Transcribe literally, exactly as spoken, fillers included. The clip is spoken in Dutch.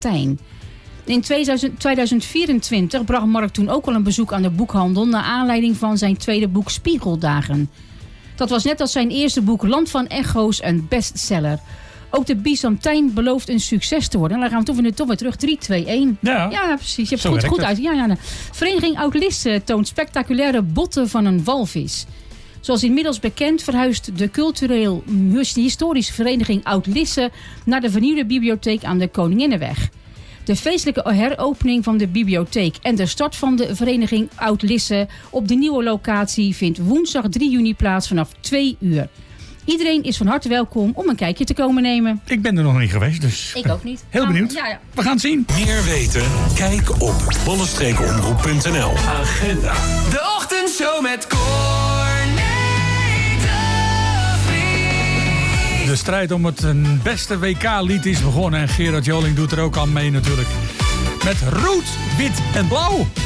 Tijn. In tweeduizend vierentwintig bracht Mark toen ook al een bezoek aan de boekhandel naar aanleiding van zijn tweede boek Spiegeldagen. Dat was net als zijn eerste boek Land van Echo's een bestseller. Ook de Byzantijn belooft een succes te worden. En dan gaan we toch weer, toch weer terug. drie, twee, één. Ja, ja precies. Je hebt het goed, goed uit. Ja, ja, ja. Vereniging Oud-Lisse toont spectaculaire botten van een walvis. Zoals inmiddels bekend verhuist de cultureel historische vereniging Oud-Lisse naar de vernieuwde bibliotheek aan de Koninginnenweg. De feestelijke heropening van de bibliotheek en de start van de vereniging Oud-Lisse op de nieuwe locatie vindt woensdag drie juni plaats vanaf twee uur. Iedereen is van harte welkom om een kijkje te komen nemen. Ik ben er nog niet geweest, dus... Ik ook niet. Heel benieuwd. Ja, ja. We gaan het zien. Meer weten? Kijk op bollenstreekomroep punt n l. Agenda. De ochtendshow met Corné de Vries. De strijd om het beste W K-lied is begonnen. En Gerard Joling doet er ook aan mee natuurlijk. Met rood, wit en blauw.